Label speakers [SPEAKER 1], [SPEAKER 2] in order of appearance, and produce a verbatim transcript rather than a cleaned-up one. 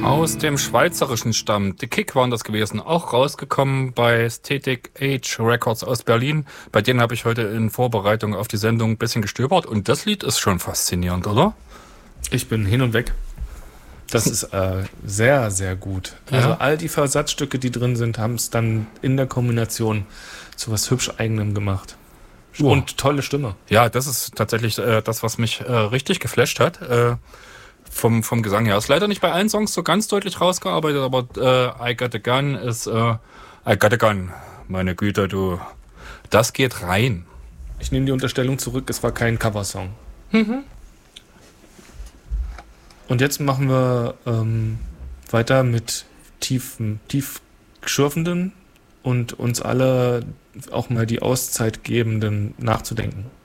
[SPEAKER 1] Aus dem schweizerischen Stamm. Die Kick waren das gewesen. Auch rausgekommen bei Static Age Records aus Berlin. Bei denen habe ich heute in Vorbereitung auf die Sendung ein bisschen gestöbert. Und das Lied ist schon faszinierend, oder?
[SPEAKER 2] Ich bin hin und weg. Das ist äh, sehr, sehr gut.
[SPEAKER 1] Ja.
[SPEAKER 2] Also all die Versatzstücke, die drin sind, haben es dann in der Kombination zu was hübsch Eigenem gemacht.
[SPEAKER 1] Wow.
[SPEAKER 2] Und tolle Stimme.
[SPEAKER 1] Ja, das ist tatsächlich äh, das, was mich äh, richtig geflasht hat. Äh, vom, vom Gesang her. Ist leider nicht bei allen Songs so ganz deutlich rausgearbeitet, aber äh, I Got a Gun ist äh, I Got a Gun. Meine Güte, du. Das geht rein.
[SPEAKER 2] Ich nehme die Unterstellung zurück, es war kein Coversong.
[SPEAKER 1] Mhm.
[SPEAKER 2] Und jetzt machen wir ähm, weiter mit tiefen, tief schürfenden und uns alle auch mal die Auszeit gebenden nachzudenken.